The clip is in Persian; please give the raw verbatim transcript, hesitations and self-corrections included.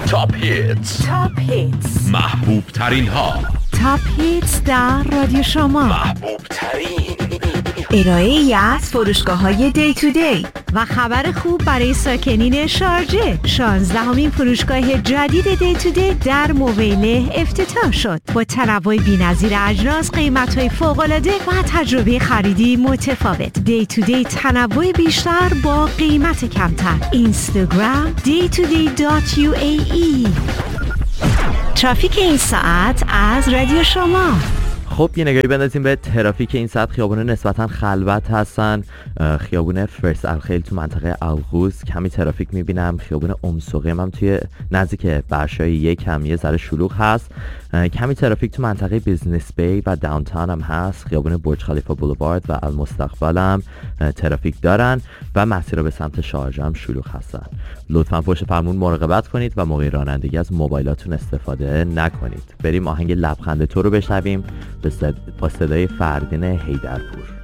تاپ هیتس تاپ هیتس محبوب ترین ها. تاپ هیتس در رادیو شما. محبوب ترین ارائه ای از فروشگاه‌های دی تو دی و خبر خوب برای ساکنین شارجه. شانزدهمین فروشگاه جدید دی تو دی در مویله افتتاح شد با تنوع بی‌نظیر اجناس، قیمت‌های فوق‌العاده و تجربه خریدی متفاوت. دی تو دی تنوع بیشتر با قیمت کمتر. اینستاگرام دی تو دی دات یو ای ای. ترافیک این ساعت از رادیو شما. خب یه نگاهی بندازیم به ترافیک این ساعت. خیابونه نسبتا خلوت هستن. خیابونه فرس الخیل تو منطقه القوز کمی ترافیک میبینم. خیابون ام سقیم هم توی نزدیک برشای یک هم یه ذره شلوغ هست. کمی ترافیک تو منطقه بیزنس بی و داونتاون هم هست. خیابون برج خلیفه بولوارد و المستقبل هم ترافیک دارن و مسیرها به سمت شارجه هم شلوغ هستن. لطفاً پشت فرمون مراقبت کنید و موقع رانندگی از موبایلاتون استفاده نکنید. بریم آهنگ لبخند تو رو بشنویم با صدای فردین حیدرپور.